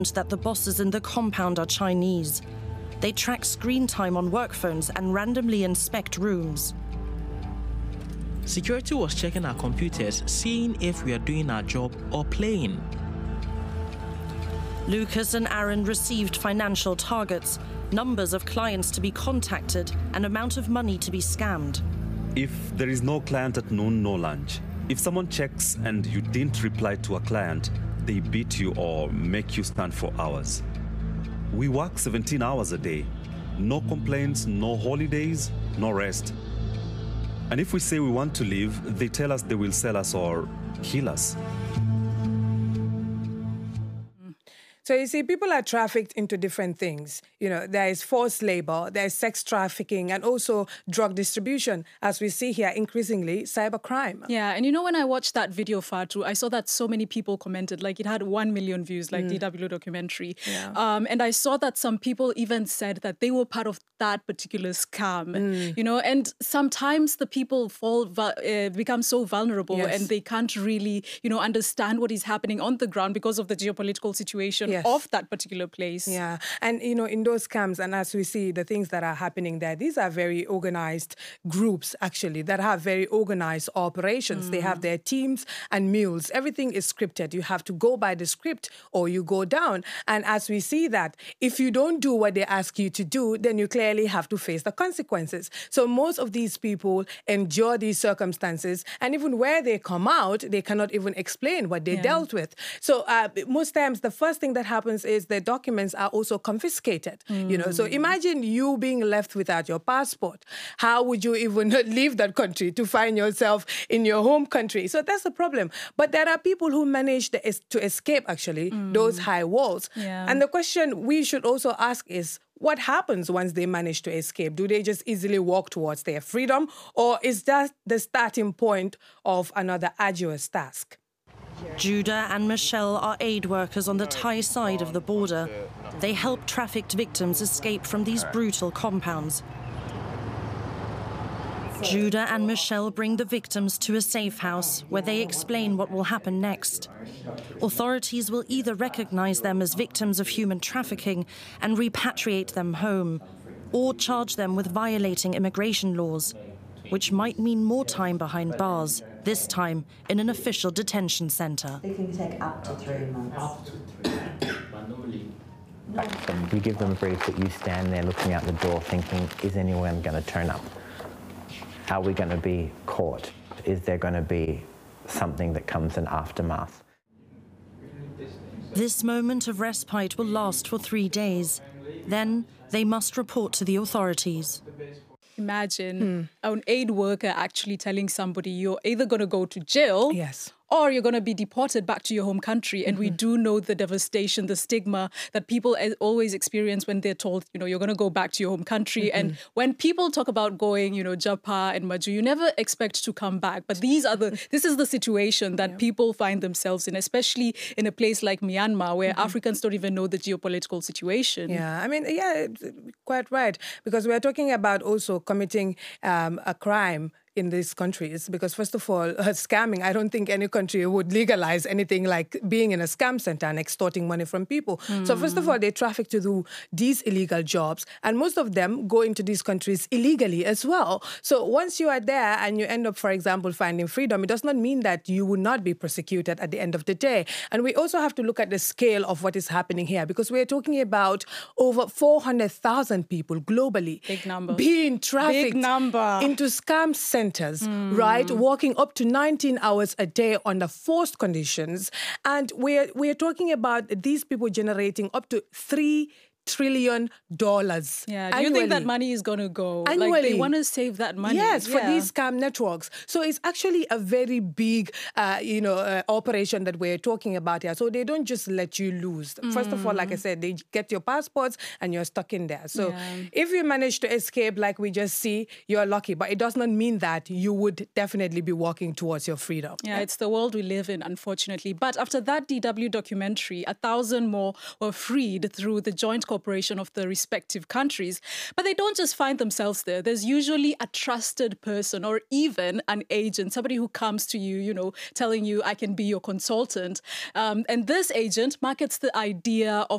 that the bosses in the compound are Chinese. They track screen time on work phones and randomly inspect rooms. Security was checking our computers, seeing if we are doing our job or playing. Lucas and Aaron received financial targets, numbers of clients to be contacted, and amount of money to be scammed. If there is no client at noon, no lunch. If someone checks and you didn't reply to a client, they beat you or make you stand for hours. We work 17 hours a day. No complaints, no holidays, no rest. And if we say we want to leave, they tell us they will sell us or kill us. So you see, people are trafficked into different things. You know, there is forced labor, there is sex trafficking, and also drug distribution. As we see here, increasingly, cybercrime. Yeah, and you know, when I watched that video, Fatu, I saw that so many people commented, like it had 1 million views, like DW documentary. Yeah. And I saw that some people even said that they were part of that particular scam, you know, and sometimes the people become so vulnerable and they can't really, you know, understand what is happening on the ground because of the geopolitical situation of that particular place. Yeah. And, you know, in those camps, and as we see the things that are happening there, these are very organized groups, actually, that have very organized operations. They have their teams and meals. Everything is scripted. You have to go by the script or you go down. And as we see that, if you don't do what they ask you to do, then you clearly have to face the consequences. So most of these people endure these circumstances. And even where they come out, they cannot even explain what they dealt with. So most times, the first thing that happens is the documents are also confiscated. You know, so imagine you being left without your passport. How would you even leave that country to find yourself in your home country? So that's the problem. But there are people who manage to escape, actually, those high walls. And the question we should also ask is, what happens once they manage to escape? Do they just easily walk towards their freedom? Or is that the starting point of another arduous task? Judah and Michelle are aid workers on the Thai side of the border. They help trafficked victims escape from these brutal compounds. Judah and Michelle bring the victims to a safe house where they explain what will happen next. Authorities will either recognize them as victims of human trafficking and repatriate them home, or charge them with violating immigration laws, which might mean more time behind bars, this time in an official detention centre. It can take up to 3 months. You give them a brief, but you stand there looking out the door thinking, is anyone going to turn up? Are we going to be caught? Is there going to be something that comes in aftermath? This moment of respite will last for 3 days. Then they must report to the authorities. Imagine an aid worker actually telling somebody you're either going to go to jail or you're going to be deported back to your home country. And we do know the devastation, the stigma that people always experience when they're told, you know, you're going to go back to your home country. And when people talk about going, you know, Japa and Maju, you never expect to come back. But this is the situation that people find themselves in, especially in a place like Myanmar, where Africans don't even know the geopolitical situation. Yeah, I mean, quite right. Because we're talking about also committing a crime in these countries, because first of all, scamming, I don't think any country would legalize anything like being in a scam center and extorting money from people. So first of all, they traffic to do these illegal jobs, and most of them go into these countries illegally as well. So once you are there and you end up, for example, finding freedom, it does not mean that you will not be persecuted at the end of the day. And we also have to look at the scale of what is happening here, because we're talking about over 400,000 people globally being trafficked into scam centers. Right, working up to 19 hours a day under forced conditions. And we're talking about these people generating up to $3 trillion. Yeah, do you think that money is going to go? Annually. Like they want to save that money. Yes, for these scam networks. So it's actually a very big, operation that we're talking about here. So they don't just let you loose. First of all, like I said, they get your passports and you're stuck in there. So if you manage to escape, like we just see, you're lucky. But it does not mean that you would definitely be walking towards your freedom. Yeah, it's the world we live in, unfortunately. But after that DW documentary, 1,000 more were freed through the joint cooperation of the respective countries. But they don't just find themselves there. There's usually a trusted person or even an agent, somebody who comes to you, you know, telling you, I can be your consultant. And this agent markets the idea of